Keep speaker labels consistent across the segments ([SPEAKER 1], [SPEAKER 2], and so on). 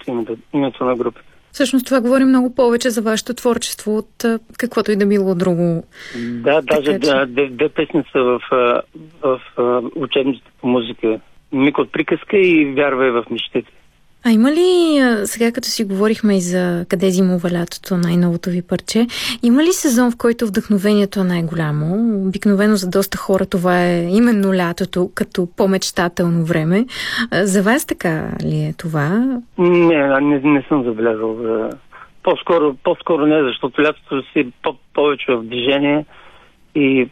[SPEAKER 1] просто името на групата.
[SPEAKER 2] Всъщност това говори много повече за вашето творчество от каквото и да било друго.
[SPEAKER 1] Да, даже две песни са в учебниците по музика. Миг от приказка и Вярвай в мечтите.
[SPEAKER 2] А има ли, сега като си говорихме и за Къде зимува лятото, най-новото ви парче, има ли сезон, в който вдъхновението е най-голямо? Обикновено за доста хора това е именно лятото, като по-мечтателно време. За вас така ли е това?
[SPEAKER 1] Не съм забелязал. По-скоро не, защото лятото си повече в движение и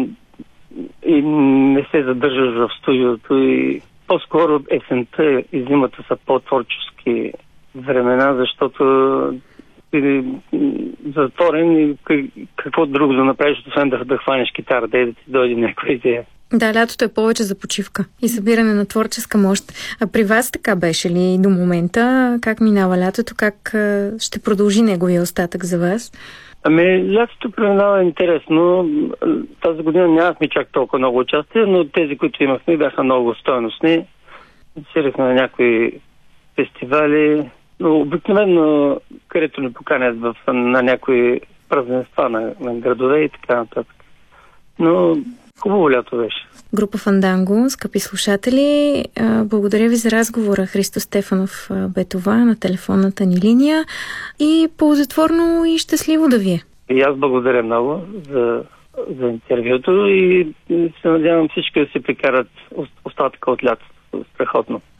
[SPEAKER 1] не се задържаш в студиото и по-скоро есента и зимата са по-творчески времена, защото си затворен и какво друго да направиш, освен да хванеш китара, да ти дойде някаква идея.
[SPEAKER 2] Да, лятото е повече за почивка и събиране на творческа мощ. А при вас така беше ли до момента? Как минава лятото? Как ще продължи неговия остатък за вас?
[SPEAKER 1] Лятото преминава интересно. Тази година нямахме чак толкова много участия, но тези, които имахме, бяха много стойностни. Сирахме на някои фестивали, но обикновено, където ни поканят на някои празненства на градове и така нататък. Но хубаво лято беше.
[SPEAKER 2] Група Фанданго, скъпи слушатели, благодаря ви за разговора. Христо Стефанов бе това на телефонната ни линия и ползотворно и щастливо да ви е.
[SPEAKER 1] И аз благодаря много за интервюто и се надявам всички да се прикарат остатъка от лятото. Страхотно.